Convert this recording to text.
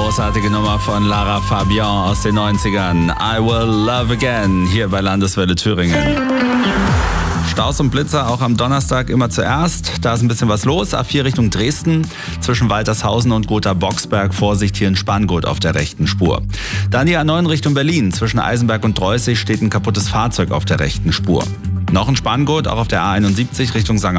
Großartige Nummer von Lara Fabian aus den 90ern. I Will Love Again, hier bei Landeswelle Thüringen. Staus und Blitzer auch am Donnerstag immer zuerst. Da ist ein bisschen was los. A4 Richtung Dresden. Zwischen Waltershausen und Gotha-Boxberg. Vorsicht hier in Spangut auf der rechten Spur. Dann die A9 Richtung Berlin. Zwischen Eisenberg und Dreußig steht ein kaputtes Fahrzeug auf der rechten Spur. Noch ein Spangut, auch auf der A71 Richtung St.